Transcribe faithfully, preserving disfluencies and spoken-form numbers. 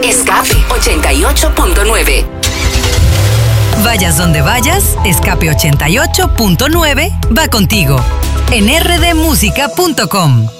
Escape ochenta y ocho punto nueve. Vayas donde vayas, Escape ochenta y ocho punto nueve va contigo en r d música punto com.